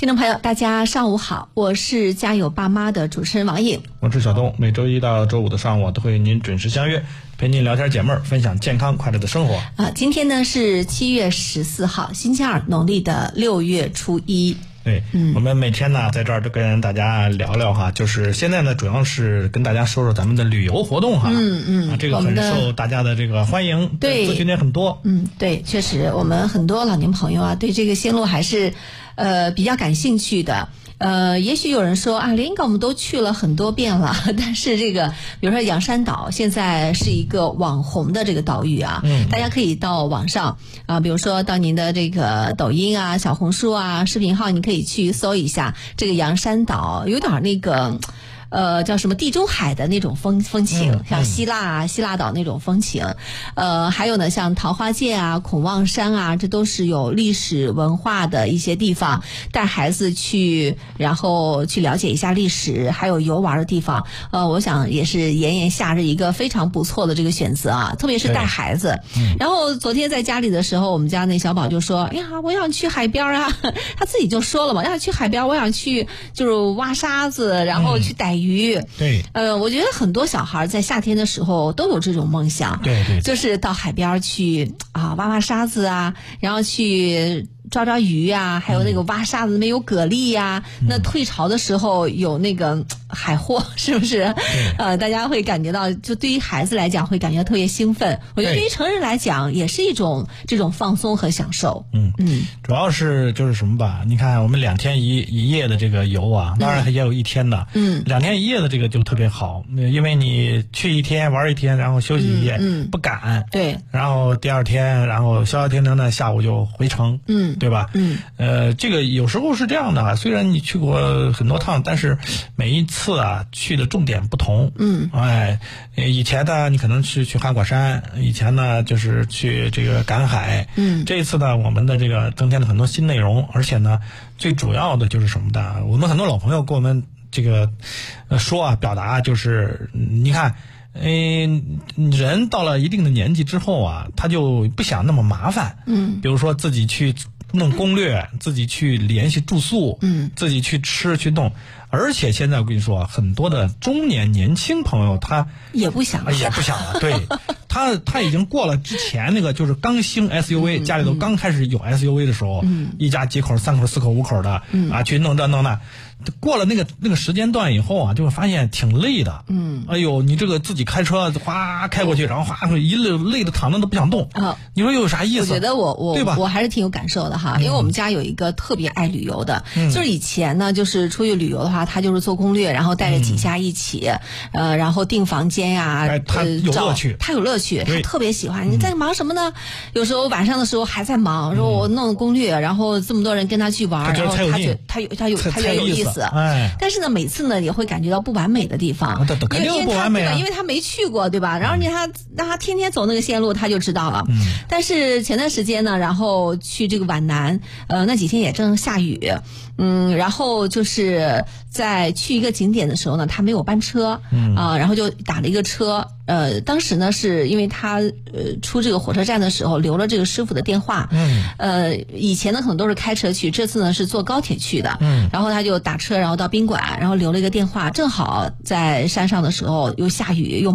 听众朋友大家上午好，我是家有爸妈的主持人王颖， 我是小东，每周一到周五的上午都会与您准时相约，陪您聊天解闷，分享健康快乐的生活。 今天呢是7月14号星期二，农历的6月初一。 对，我们每天呢在这儿都跟大家聊聊哈，就是现在呢主要是跟大家说说咱们的旅游活动哈，这个很受大家的这个欢迎， 对， 咨询点很多。 对，确实我们很多老年朋友啊对这个线路还是比较感兴趣的。也许有人说啊，连云港我们都去了很多遍了，但是这个比如说洋山岛现在是一个网红的这个岛屿啊，大家可以到网上啊，比如说到您的这个抖音啊、小红书啊、视频号，你可以去搜一下这个洋山岛，有点那个叫什么地中海的那种风情，像希腊岛那种风情，还有呢像桃花涧啊、孔望山啊，这都是有历史文化的一些地方，带孩子去，然后去了解一下历史，还有游玩的地方，我想也是炎炎夏日一个非常不错的这个选择啊，特别是带孩子。然后昨天在家里的时候，我们家那小宝就说：“哎呀，我想去海边啊！”他自己就说了嘛，要去海边，我想去就是挖沙子，然后去逮鱼。 对， 我觉得很多小孩在夏天的时候都有这种梦想， 对， 就是到海边去啊，挖沙子啊，然后去抓鱼啊，还有那个挖沙子没有蛤蜊呀，那退潮的时候有那个海货，是不是？大家会感觉到，就对于孩子来讲会感觉特别兴奋。我觉得对于成人来讲也是一种这种放松和享受。 主要是就是什么吧？你看我们2天一夜的这个游啊，当然也有1天的，2天1夜的这个就特别好，因为你去1天玩1天，然后休息1夜，不赶， 对， 然后第2天，然后消消停停的下午就回城，对吧？这个有时候是这样的，虽然你去过很多趟，但是每一次啊去的重点不同。以前呢你可能是去花果山，以前呢就是去这个赶海。这一次呢我们的这个增添了很多新内容，而且呢最主要的就是什么的，我们很多老朋友跟我们这个说啊表达就是你看。人到了一定的年纪之后啊，他就不想那么麻烦。比如说自己去弄攻略，自己去联系住宿，自己去吃去弄。而且现在我跟你说，很多的中年年轻朋友他也不想了， 对，他已经过了之前那个就是刚兴 SUV，家里头刚开始有 SUV 的时候，一家几口、3口、4口、5口的啊，去弄这弄那。过了那个时间段以后啊，就会发现挺累的。哎呦，你这个自己开车哗开过去，然后哗一累的躺着都不想动。你说又有啥意思？ 我觉得对吧？ 我还是挺有感受的哈，因为我们家有一个特别爱旅游的，就是以前呢，就是出去旅游的话，他就是做攻略，然后带着几家一起，然后订房间呀， 他有乐趣， 他特别喜欢。你在忙什么呢？有时候晚上的时候还在忙，说我弄攻略，然后这么多人跟他去玩，然后他也有意思。但是呢，每次呢也会感觉到不完美的地方， 肯定不完美啊， 因为他没去过，对吧？然后让他天天走那个线路，他就知道了。但是前段时间呢，然后去这个皖南，那几天也正下雨，然后就是在去一个景点的时候呢，他没有班车，然后就打了一个车。当时呢是因为他出这个火车站的时候留了这个师傅的电话，以前呢可能都是开车去，这次呢是坐高铁去的，然后他就打车，然后到宾馆，然后留了一个电话，正好在山上的时候又下雨又